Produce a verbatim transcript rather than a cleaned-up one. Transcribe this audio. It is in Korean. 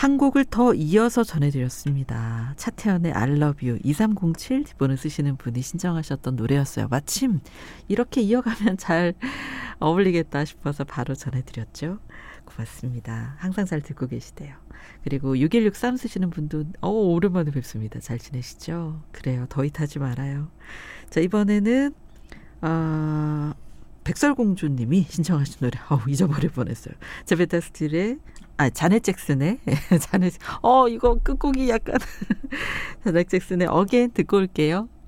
한 곡을 더 이어서 전해드렸습니다. 차태현의 I love you 이삼공칠 뒷번호 쓰시는 분이 신청하셨던 노래였어요. 마침 이렇게 이어가면 잘 어울리겠다 싶어서 바로 전해드렸죠. 고맙습니다. 항상 잘 듣고 계시대요. 그리고 육일육삼 쓰시는 분도 어, 오랜만에 뵙습니다. 잘 지내시죠? 그래요. 더위 타지 말아요. 자, 이번에는 어, 백설공주님이 신청하신 노래 어우, 잊어버릴 뻔했어요. 제베타 스틸의 아, 자넷 잭슨의 자넷 어 이거 끝곡이 약간 자넷 잭슨의 어게인 듣고 올게요.